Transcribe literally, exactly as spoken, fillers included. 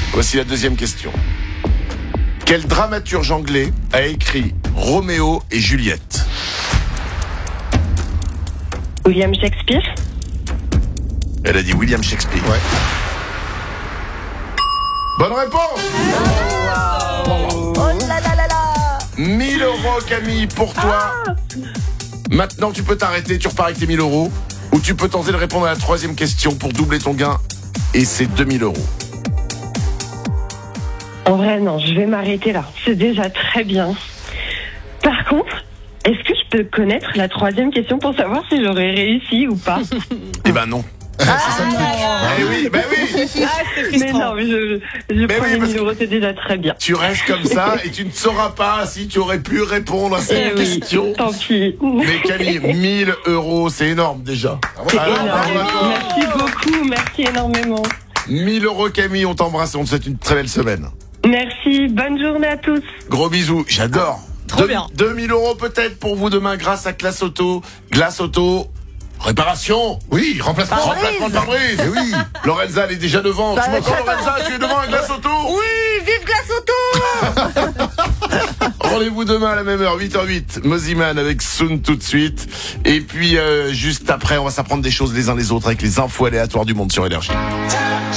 Voici la deuxième question. Quel dramaturge anglais a écrit Roméo et Juliette? William Shakespeare. Elle a dit William Shakespeare. Ouais. Bonne réponse. Oh là là là là. mille euros, Camille, pour toi. Ah. Maintenant, tu peux t'arrêter, tu repars avec tes mille euros. Ou tu peux tenter de répondre à la troisième question pour doubler ton gain. Et c'est deux mille euros. En vrai, non, je vais m'arrêter là. C'est déjà très bien. Par contre, est-ce que je peux connaître la troisième question pour savoir si j'aurais réussi ou pas? Eh ben non. C'est ça le truc. Eh oui, ben oui. Ah, c'est Mais frustrant. non, mais je, je Mais prends oui, les parce mille euros, c'est déjà très bien. Tu restes comme ça et tu ne sauras pas si tu aurais pu répondre à cette Eh oui, question. tant pis. Mais Camille, mille euros, c'est énorme déjà. C'est Alors, énorme. bravo à toi. Merci beaucoup, merci énormément. mille euros, Camille, on t'embrasse et on te souhaite une très belle semaine. Merci, bonne journée à tous. Gros bisous, j'adore. Trop Deux- bien. deux mille euros peut-être pour vous demain grâce à Glace Auto. Glace Auto, réparation. Oui, remplacement. Remplacement de pare-brise. Eh oui. Lorenza, elle est déjà devant. Bah, tu m'entends, j'attends. Lorenza? Tu es devant avec Glace Auto? Oui, vive Glace Auto. Rendez-vous demain à la même heure, huit heures huit. Moziman avec Soon tout de suite. Et puis, euh, juste après, on va s'apprendre des choses les uns les autres avec les infos aléatoires du monde sur Énergie.